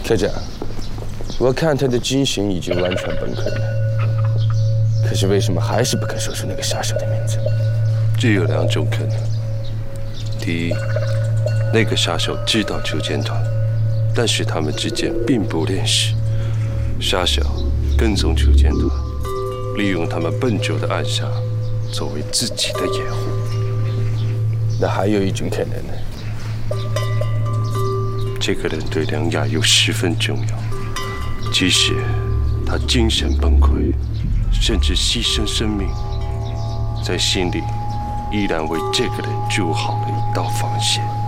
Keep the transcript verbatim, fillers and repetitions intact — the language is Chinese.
科长，我看他的军衔已经完全崩溃了，可是为什么还是不肯说出那个杀手的名字？ 只有两种可能：第一，那个杀手知道球剑团，但是他们之间并不认识，杀手跟踪球剑团，利用他们笨拙的暗杀作为自己的掩护。 那还有一种可能呢？ 这个人对梁雅佑十分重要，即使他精神崩溃，甚至牺牲生命，在心里依然为这个人筑好了一道防线。